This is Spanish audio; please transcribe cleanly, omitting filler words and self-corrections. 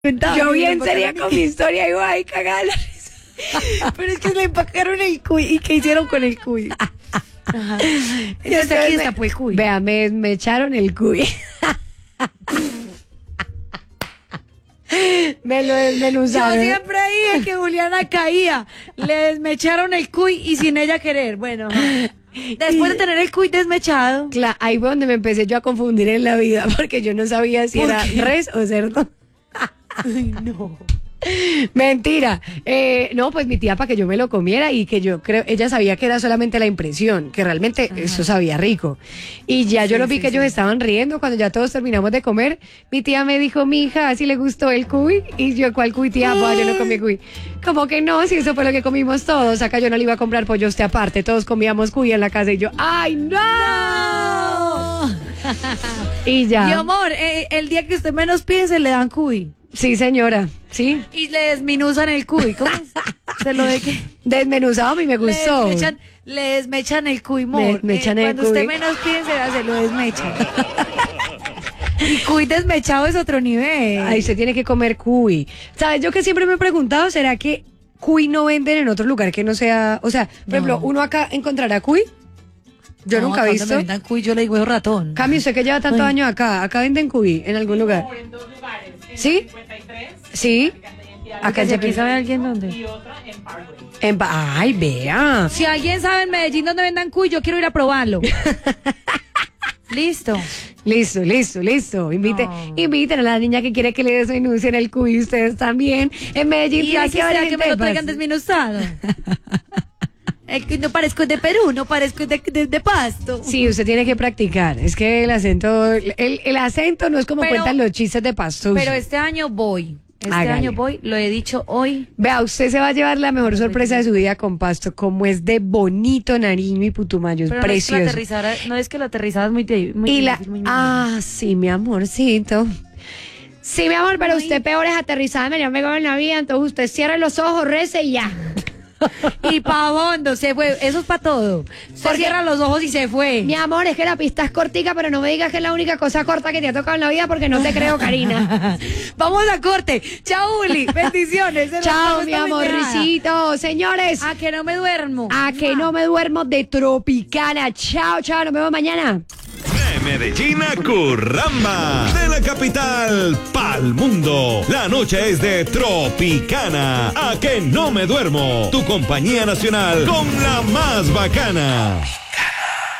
Yo bien sería con mi historia, iba ahí cagada la risa. Pero es que le empacaron el cuy. ¿Y qué hicieron con el cuy? Ajá. Entonces aquí está pues el cuy. Vea, me echaron el cuy. Me lo desmenuzaron. Yo siempre dije que Juliana caía. Le desmecharon el cuy y sin ella querer. Bueno, después de tener el cuy desmechado. Claro, ahí fue donde me empecé yo a confundir en la vida, porque yo no sabía si era res o cerdo. Ay, no. Mentira. No, pues mi tía para que yo me lo comiera y que yo creo, ella sabía que era solamente la impresión, que realmente eso sabía rico. Y ya yo lo vi que ellos estaban riendo cuando ya todos terminamos de comer. Mi tía me dijo, mija, si le gustó el cuy. Y yo, ¿cuál cuy, tía? Pues yo no comí cuy. Como que no, si eso fue lo que comimos todos. Acá yo no le iba a comprar pollo a usted aparte. Todos comíamos cuy en la casa y yo, ¡ay, no! Y ya. Mi amor, el día que usted menos piense le dan cuy. Sí, señora, sí. Y le desmenuzan el cuy. ¿Cómo es? ¿Se lo de qué? Desmenuzado a mí me gustó. Le desmechan el cuy, amor. Cuando usted menos piense, se lo desmechan. Y cuy desmechado es otro nivel. Ahí se tiene que comer cuy. ¿Sabes? Yo que siempre me he preguntado, ¿será que cuy no venden en otro lugar que no sea... O sea, por ejemplo, ¿uno acá encontrará cuy? Yo nunca he visto. Cuando me vendan cuy, yo le digo es ratón. Cami, usted que lleva tantos años acá venden cuy en algún lugar. En 2 lugares. ¿Sí? 53, Sí. Acá en aquí sabe alguien dónde. Y otra en Parkway. Ay, vea. Si alguien sabe en Medellín dónde vendan cuy, yo quiero ir a probarlo. Listo. Listo. Inviten a la niña que quiere que le desmenucen el cuy, ustedes también. En Medellín Y así sea que me lo traigan desmenuzado. El que no parezco de Perú, no parezco de Pasto. Sí, usted tiene que practicar. Es que el acento no es como cuentan los chistes de Pasto. Pero este año voy. Año voy, lo he dicho hoy. Vea, usted se va a llevar la mejor sorpresa de su vida con Pasto, como es de bonito Nariño y Putumayo, es precioso. No es que la aterrizada es muy sí, mi amorcito. Sí, mi amor, pero usted peor es aterrizada, me llama en la vida, entonces usted cierra los ojos, rece y ya. Y pa' bondo, se fue, eso es pa' todo. Se cierra los ojos y se fue. Mi amor, es que la pista es cortica, pero no me digas que es la única cosa corta que te ha tocado en la vida porque no te creo, Karina. Vamos a corte. Chao, Uli. Bendiciones. Chao, mi amorcito. Señores. A que no me duermo. A que no me duermo de Tropicana. Chao, nos vemos mañana. De Medellín a Curramba, de la capital pa'l mundo. La noche es de Tropicana. A que no me duermo. Tu compañía nacional con la más bacana.